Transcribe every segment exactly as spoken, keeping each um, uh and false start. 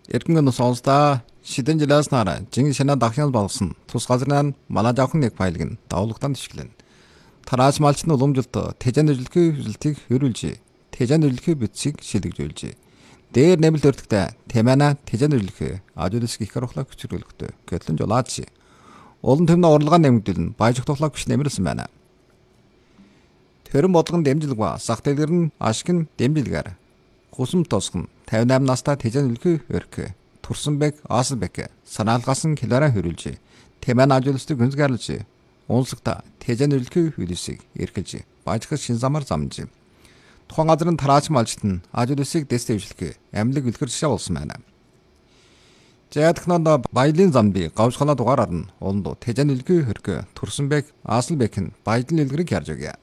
Эргэн сонсдаа шидэн жилээс нараа жин шинэ дахин болсон тус газрын манай жавхан нэг файлыг давлагдсан тишгэлэн. Тараас малчны уламжлалт тэжэн нэрлэхүй хүсэлтийг хөрвүүлжээ. Тэжэн нэрлэхүй бичиг шилэгжүүлжээ. Дээр нэмэлт өртөгтэй темана тэжэн нэрлэхүй ажуулс их харахлаа хүчрүүлэхтэй. Гэтлэн жолаач. Олон төмнө орлогоо нэмэгдүүлнэ. Баяжих тухлаа хүч нэмэрсэн байна. Төрөн бодлогын дэмжлэг ба сах дэлгэр нь ашиг нь дэмжлэгээр хусам тосгон тавьж восемь настай тэжэн үлхий өрх Турсанбек Асалбек санаалгасан килара хөрүүлжээ. Темэн ажуулстыг хүнсгарлжээ. Унсагта тэжэн үлхий хөлөсийг эргэлжээ. Бажихс шин замаар замжээ. Тухайн газрын тараач малчт нь ажуулсыг дэстэвшлэх амьлаг үлгэр жишээ болсон байна. Жаадхнанд баялын замби гавшхала дугаараар нь олондоо тэжэн үлхий хөрх Турсанбек Асалбек нь баялын үлгэрийг ярьж өгье.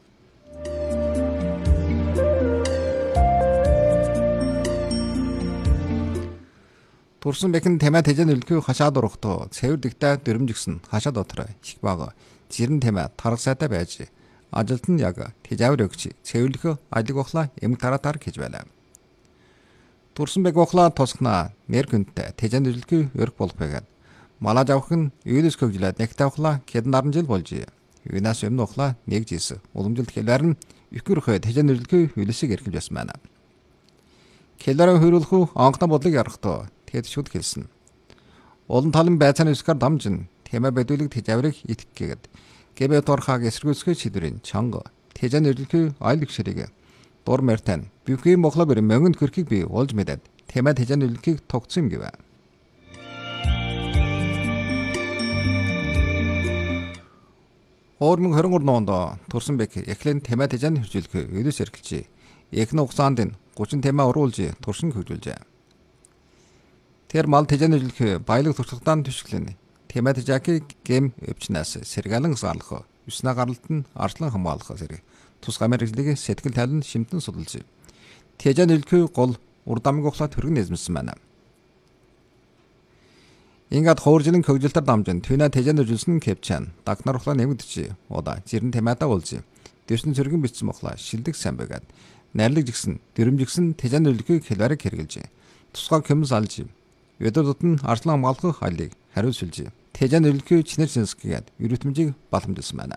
Турсанбекэн темэ тэжэн үлхий хашаад урахтоо цэвэр дэгтэй дөрөмжгсөн хашаа дотор их бага жирэн темэ тарах сайтай байж ажилт нь яг тэжавэр өгч цэвэрлэх ажиг бохла эмг таратаар гэж байлаа. Турсанбек бохла тосгнаа нэр гүнтэй тэжэн үлхий өрх болох байгаад малаж авах нь юулс хөгжлээд нэгтэй бохла хэдэн наран жил болжээ. Юунаас өмнө бохла нэг жийс уламжилт хэлээр нь ихгэрхэ тэжэн үлхий хөлөсийг эрхэлж байсан байна. Хэлээрээ хөрүүлэх анхна бодлыг ярахтоо тэд шүд хэлсэн. Олон талын байцааны үсгээр дамжин темэ бэдүүлэг тэжаврыг итгэгээд гэбэ торхаг эсэргүүцэх шийдвэрийн чанга тэжэн нэрлэхүй айл гүшэрэг дур мэртэн бүхий могло бэр мөнгөнд хөрхийг би олж мэдээд темэ тэжэн нэрлэхийг тогтсон юм гэвэ. Хоормон хорин онд Турсанбек эхлэн темэ тэжэн хөржүүлэх өдөөс эргэлжээ. Эхний хугацаанд нь гучин темэ оруулж туршин хөгжүүлжээ. Тэр мал тэжэн нэрлэх баялаг туршлагатай төшөглөн. Темэ тэжаки гэм өвчнээс сэргэлэн саалах, өснө гаралт нь арслан хамгаалах зэрэг тус гамэржлийг сэтгэл тайлан шимтэн судалж. Тэжэн нэрлэх гол урдамг ухлаа төргөн нэзмсэн байна. Ингээд хооржлын хөгжилтөд дамжин түнэ тэжэн нэрлсэн кэпчан дагнар ухлаа нэмэгдчихэ. Удаа жирэн темэдаа болж. Дэвсэн цэргэн бичсэн ухлаа шилдэг сайн байгаад найрлаг жигсэн, дөрөмжигсэн тэжэн нэрлэхийг хэлбэрэг хэрэгжилжээ. Тусгай көмс алж өдөрт нь арслан хамгаалах хайлыг хариуцуулжээ. Тэжэн нэрлэхүй чинэр шинсгээд өрөтмжийг баламжилсан байна.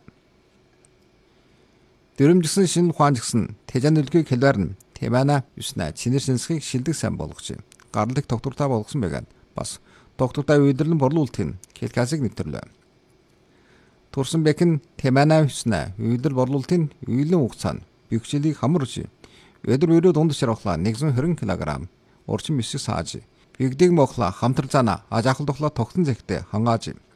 Дөрөмжигсэн шин ухаан жигсэн тэжэн нэрлэхийг хэлбэр нь темэна юснаа чинэр шинсхийг шилдэг сайн болгожээ. Гарлыг доктортай болгосон байгаад бас доктортай үйлдвэрлэн борлуулалтын хэлкасыг нэвтэрлээ. Турсанбек нь темэна юснаа үйлдвэр борлуулалтын үйлэн хугацаанд бэхжилийг хамруулж өдөр өрөө дунд шарахлаа нэг зуун хорин килограмм урчин мөсөг сааж бигдэг мохла хамтар зана ажаахал тухла тогтсон зэгтээ хангааж